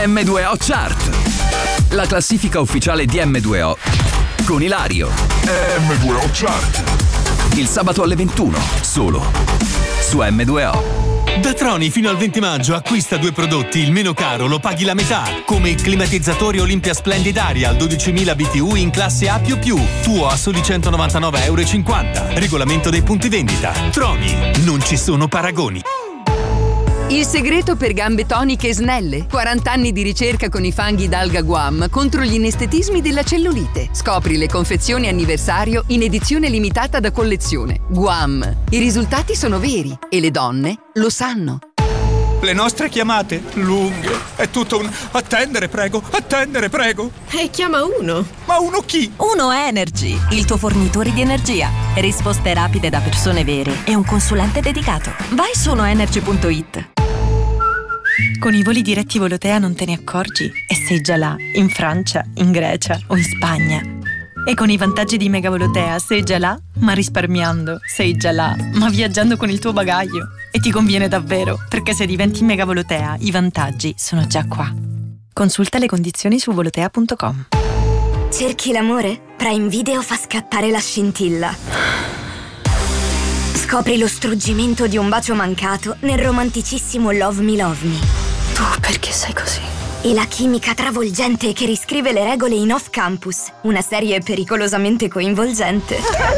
M2O Chart, la classifica ufficiale di M2O con Ilario. M2O Chart, il sabato alle 21, solo su M2O. Da Troni fino al 20 maggio acquista 2 prodotti, il meno caro lo paghi la metà, come il climatizzatore Olympia Splendid Aria al 12.000 BTU in classe A++, tuo a soli €199,50. Regolamento dei punti vendita. Troni, non ci sono paragoni. Il segreto per gambe toniche e snelle. 40 anni di ricerca con i fanghi d'alga Guam contro gli inestetismi della cellulite. Scopri le confezioni anniversario in edizione limitata da collezione. Guam. I risultati sono veri e le donne lo sanno. Le nostre chiamate? Lunghe. È tutto un attendere, prego, attendere, prego. E chiama uno. Ma uno chi? Uno Energy, il tuo fornitore di energia. Risposte rapide da persone vere e un consulente dedicato. Vai su unoenergy.it. Con i voli diretti Volotea non te ne accorgi e sei già là, in Francia, in Grecia o in Spagna. E con i vantaggi di Mega Volotea sei già là, ma risparmiando. Sei già là, ma viaggiando con il tuo bagaglio. E ti conviene davvero, perché se diventi Mega Volotea i vantaggi sono già qua. Consulta le condizioni su volotea.com. Cerchi l'amore? Prime Video fa scattare la scintilla. Scopri lo struggimento di un bacio mancato nel romanticissimo Love Me Love Me. Tu perché sei così? E la chimica travolgente che riscrive le regole in Off Campus, una serie pericolosamente coinvolgente.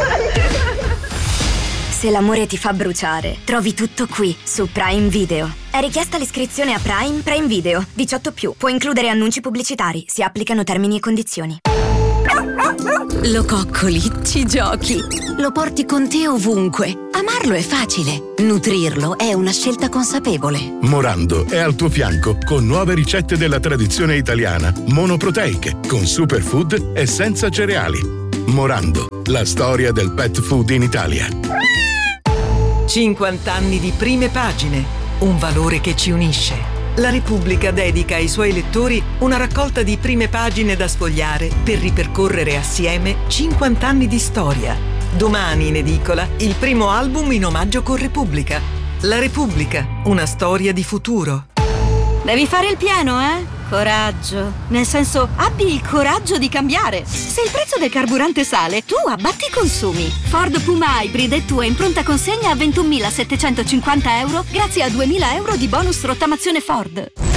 Se l'amore ti fa bruciare, trovi tutto qui, su Prime Video. È richiesta l'iscrizione a Prime Video. 18+. Può includere annunci pubblicitari. Si applicano termini e condizioni. Lo coccoli, ci giochi, lo porti con te ovunque. Amarlo è facile, nutrirlo è una scelta consapevole. Morando è al tuo fianco con nuove ricette della tradizione italiana, monoproteiche, con superfood e senza cereali. Morando, la storia del pet food in Italia. 50 anni di prime pagine, un valore che ci unisce. La Repubblica dedica ai suoi lettori una raccolta di prime pagine da sfogliare per ripercorrere assieme 50 anni di storia. Domani in edicola il primo album in omaggio con Repubblica. La Repubblica, una storia di futuro. Devi fare il pieno, eh? Coraggio. Nel senso, abbi il coraggio di cambiare. Se il prezzo del carburante sale, tu abbatti i consumi. Ford Puma Hybrid è tua in pronta consegna a €21.750 grazie a €2.000 di bonus rottamazione Ford.